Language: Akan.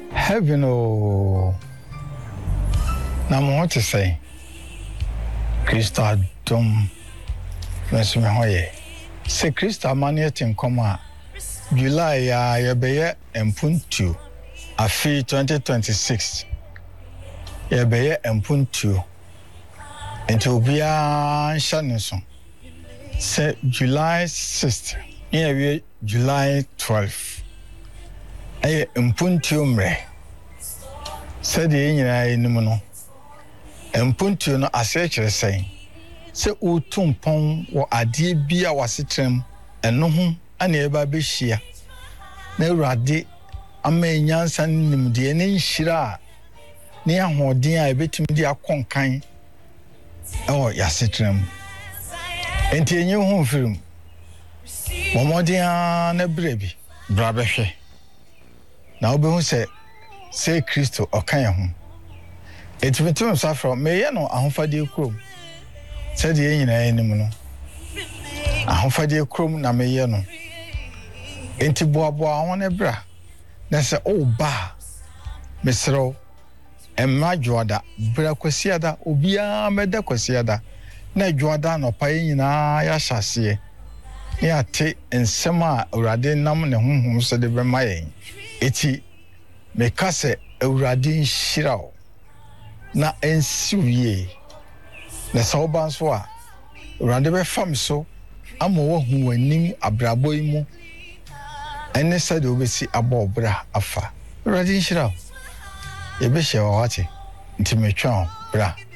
Heaven, oh, now what to say? Christa Dom, Miss Mahoye. Say Christa Maniet in Coma, July, ya beye and puntu, a fee 2026. Ya beye and puntu, and to be a Shannon. Say July 6th, yeah, July 12th. Aye, impuntu mre. Said the Indian Numono. Impuntu no asechere saying. Se utum pon wa adie bia wasitrem eno ho ana eba be hia. Na urade amenyansa nimde ne nhira ne ahoden a ebetimi di akonkan ewo yasitrem. Enti enye ho firim. Momodia na brebi bra behwe. Na obehu se Kristo okan ho. Etimetum safro meye no ahofade krom. Said the Indian animal. Ahofade krom na meye no. Enti boaboa won ebra. Na se o ba mesro emma dwoada bra kwasiada obia meda kwasiada na dwoada no pa nyina ya hyase ne ate ensem a urade nam ne honhom so de be mayen eti me kase urade nhirao na ensiwie na sawban so a urade be fam so ama wo hu wanim abrabo imu ene sade obesi abobra afa urade nhirao ebe hye wawate nti metwa bra